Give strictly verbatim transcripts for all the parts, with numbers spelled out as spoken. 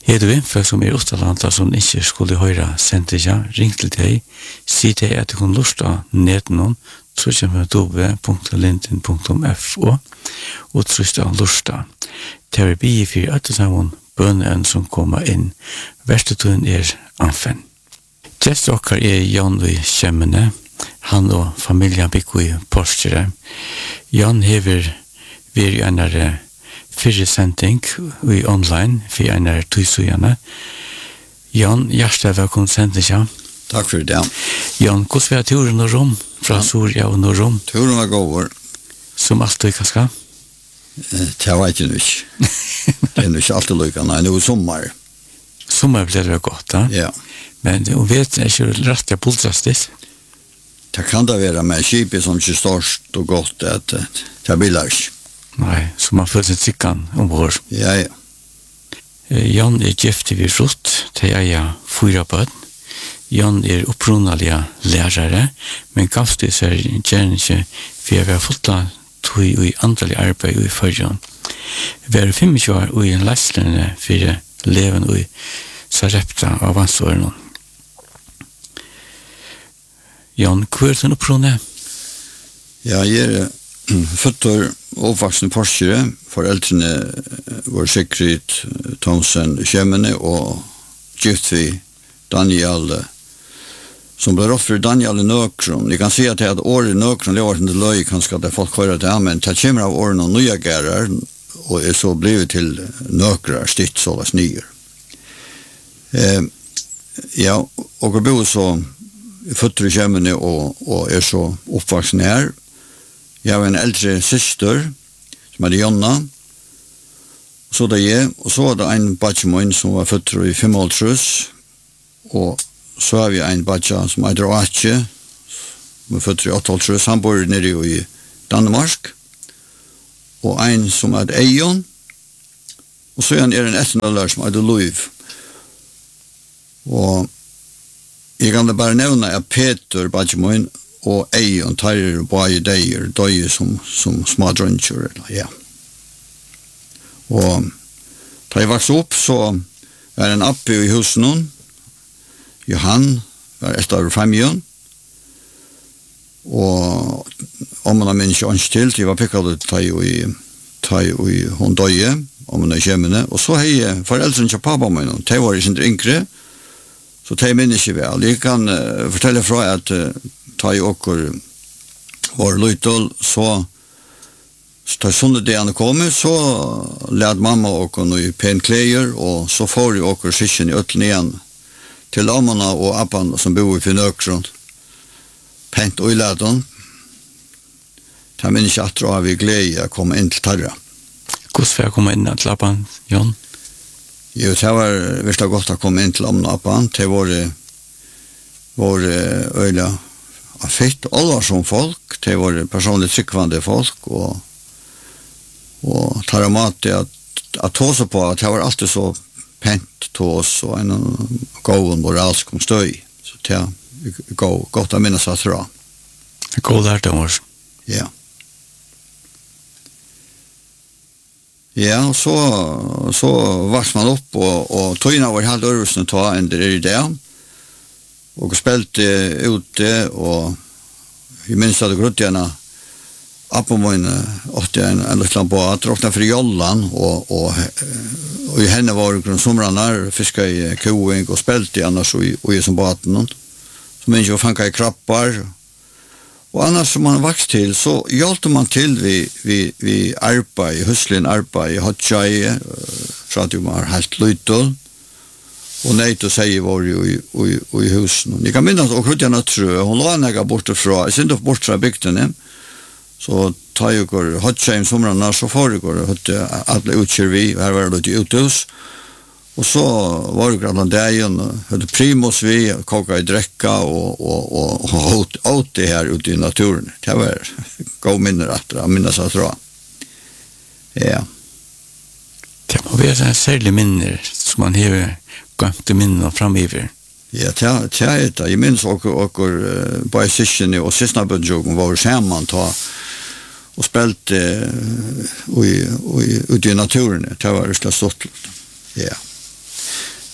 Har du info som er utalanta som ikke skulle høre sendtja, ring til deg, si deg at du kan lusta nedenom, w punktum linten punktum f o og trøsta lusta. Det er bi for at det er bønnen som kommer inn. Versteturen er anfen. Gjest okkar er Jan i Kjemmene. Han og familien bygger i Porsche. Jan hever vært en av fyrre sending i online for en av tøysugene. Jan, hjertelig velkommen sending. Takk for det. Jan, hvordan var turen og rom fra Soria og Norrom? Turen var god. Som alltid, hva skal? Det var ikke ikke. Det er ikke alltid lykke. Nei, det var sommer. Sommer ble det godt, da? Ja. Men du vet, er ikke rett jeg pultrastisk? Det kan det være med skipet som ikke størst og godt, at det biler ikke. Nei, så man føler seg sikker ombord. Ja, ja. Jan er gift ved Rutt, til jeg er fyra bød. Jan er opprunalige lærere, men gaftig så er gjerne ikke for jeg har fått tog i andelig arbeid i førjen. Vi er femogtjue år og i en leslende for leven i Sarepta av vansårene. Jan, hva er den opprunne? Ja, jeg er født og oppvaksen i Porsche. Foreldrene var Sigrid Thomsen Kjemmene og gift vi Daniel som ble rått for Daniel Nøkron. Jeg kan si at det er året Nøkron, det var ikke løy, kanskje at folk hører det, men det kommer av årene og nye gærer, og er så blevet til Nøkrar, stitt, såles nyer. Eh, ja, og jeg bor så føtter i Kjemmene og, og er så oppvaksen her. Jeg har en eldre syster, som heter Jonna, og så det jeg, og så var det en badgemoin som var føtter i femmåltrus, og så har vi en badja som heter Oatje, som er født i åtteåltrus, han bor nere i Danmark, og en som heter Eion, og så er han en etternaller som heter Louv. Og jeg kan bare nevne at Peter Badjemoin og Eion tar bare deier, døye som, som små drøntjer, ja. Og da jeg vokste opp, så er en appe i husen noen, Johan var ett av familjen. Og om man minns ikke ønsk til, de var pikket ut ta i, ta i hun døye, om man er kjemmene. Og så har jeg foreldrene til pappa med noen, de var i sin yngre, så de minns ikke vel. Jeg kan uh, fortelle fra at uh, ta i åker var lyttel, så da sånne dagene kom, så lærte mamma åker noe pen klær, og så får jeg åker sikken i øtlen igjen, til ammene og appene som bor i Finnøkron, pent og i leden. Det minns ikke at vi gleder å komme inn til Tarra. Hvordan får jeg komme inn til appene, Jon? Jo, det var virkelig godt å komme inn til ammene og appene. Det var, var øyla fitt. Alle var som folk. Det var personlig tryggvande folk. Og, og Tarra mat at, at ta seg på at det var alltid så pent til oss og en god moralsk om støy. Så det er godt å minnes at det er. God lært om oss. Ja. Ja, og så, så vokste man opp, og, og tøyene var helt øvrelsen til enn det er i det. Og spilte ute, og jeg minns at det grøtt igjen Appen var en åtte en en liten båt, råkna för jollan och och och i henne var det grön somrarna fiska i koing och spelt i annars och i, och i som båten som inte fanka i krappar och annars som man växt till så hjälpte man till vi vi vi arpa i huslin arpa i hotchai för att du var helt lyttel och nej då säger var ju i i i husen. Ni kan minnas och hur jag tror hon låg näga bort ifrån. Synd upp bort från bygden. Så tar ju går hotshame somrarna så får det går att alla utkör vi här var det uthus. Och så var det grann där igen hade primus vi koka i dräcka och och och åt åt det här ute i naturen. Det var gå minner att jag minns att dra. Ja. Det må være en særlig minner som man har glemt minnen framöver. Ja, det är det. Jag minns också och på sessionen och sista budjogen var samman ta och spelt och i ute i naturen. Det var det stort. Ja.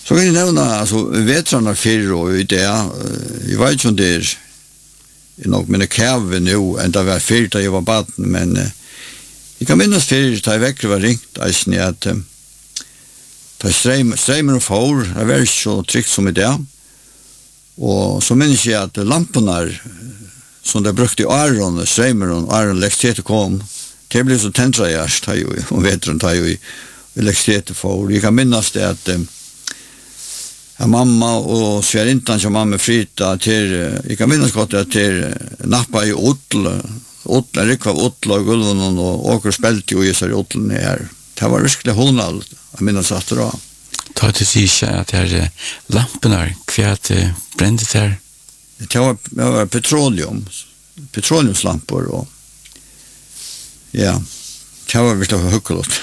Så kan jag nämna alltså vetrarna för och i det. Jag vet inte om det är i nog mina kärve nu ända var fyrt där jag var baden, men uh, jag kan minnas fyrt där jag väckte var ringt alltså att uh, ta ström strömmen och får är väldigt så tryggt som i det. Och så minns jag att lamporna som det brukte i Aron, strömmen och Aron elektricitet kom, det blev så tändra järst här ju och vetren tar ju elektricitet för. Jag kan minnas det att uh, ja, mamma och svärintan som mamma frita till, jag kan minnas gott att till nappa i åtl, åtl, en rikva åtl och gulven och åker spelt ju i sig åtlen här. Det var verkligen honal, jag minnas att det var. Ta till sig att det är lamporna, kvärt brände där. Det var, det var petroleum, petroleumslampor och ja, det var verkligen huckelot.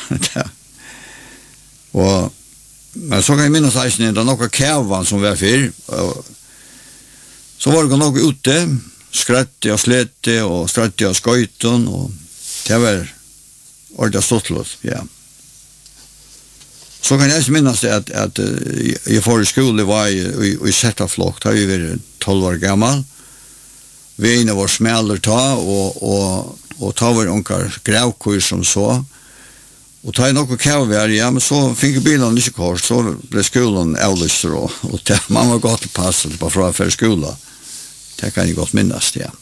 Och men så kan jag minnas att det är några kävan som var för. Så var det några ute, skratte och slätte och skratte och skojton och det var ordentligt ståttlåt, ja. Så kan jag minnas att, att jag får i skolan var i, i, i Sättaflock, då jag var tolv år gammal. Vi inne var smäller ta och, och, och ta var onkar grävkur som så. Och ta något kärver, ja, men så fick bilen inte kort, så blev skolan avlyst då. Och det, man var gott att passa på från för skola. Det kan jag gott minnas, ja.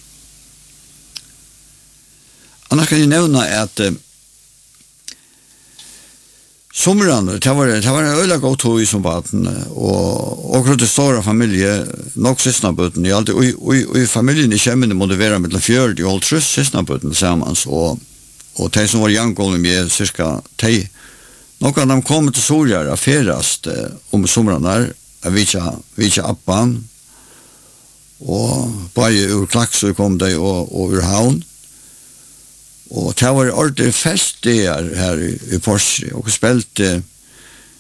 Annars kan jag nämna att eh, somrarna, det var, det var en öliga god tog som vatten och och det stora familje, nog sysnabuten, i alltid, och, och, och i familjen i Kjemmene måtte være mellom fjörd og trus sysnabuten sammans, og og de som var jangolm med cirka de, nok av dem kom til Sorjar ferast eh, om somrarna, av vitja, vitja appan, og bare ur Klaksøy kom de og, og ur Havn, og det var ordentlig fest der her i, i Porsche, og spilte